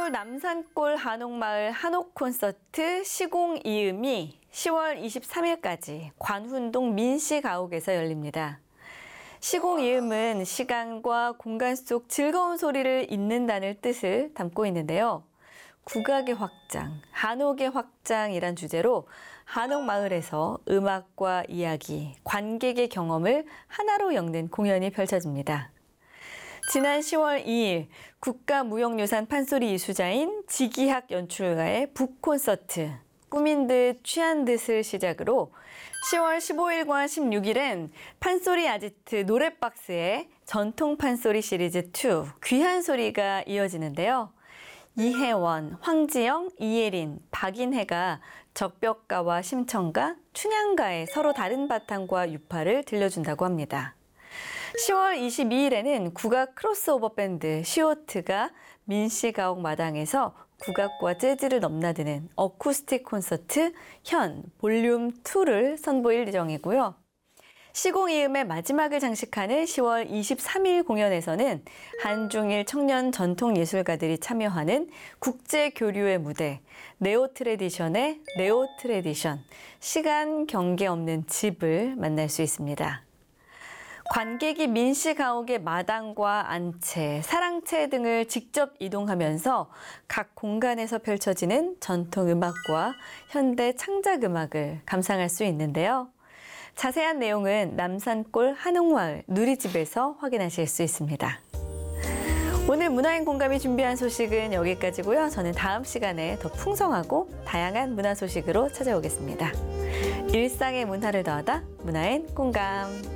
서울 남산골 한옥마을 한옥 콘서트 시공이음이 10월 23일까지 관훈동 민씨가옥에서 열립니다. 시공이음은 시간과 공간 속 즐거운 소리를 잇는다는 뜻을 담고 있는데요. 국악의 확장, 한옥의 확장이란 주제로 한옥마을에서 음악과 이야기, 관객의 경험을 하나로 엮는 공연이 펼쳐집니다. 지난 10월 2일 국가무형유산 판소리 이수자인 지기학 연출가의 북콘서트 꾸민 듯 취한 듯을 시작으로 10월 15일과 16일엔 판소리 아지트 노랫박스의 전통 판소리 시리즈 2 귀한 소리가 이어지는데요. 이혜원, 황지영, 이예린, 박인혜가 적벽가와 심청가, 춘향가의 서로 다른 바탕과 유파를 들려준다고 합니다. 10월 22일에는 국악 크로스오버 밴드 시오트가 민씨가옥 마당에서 국악과 재즈를 넘나드는 어쿠스틱 콘서트 현 볼륨 2를 선보일 예정이고요. 시공이음의 마지막을 장식하는 10월 23일 공연에서는 한중일 청년 전통예술가들이 참여하는 국제교류의 무대 네오트래디션의 네오트래디션 시간 경계 없는 집을 만날 수 있습니다. 관객이 민씨가옥의 마당과 안채, 사랑채 등을 직접 이동하면서 각 공간에서 펼쳐지는 전통음악과 현대 창작음악을 감상할 수 있는데요. 자세한 내용은 남산골 한옥마을 누리집에서 확인하실 수 있습니다. 오늘 문화인 공감이 준비한 소식은 여기까지고요. 저는 다음 시간에 더 풍성하고 다양한 문화 소식으로 찾아오겠습니다. 일상의 문화를 더하다 문화인 공감.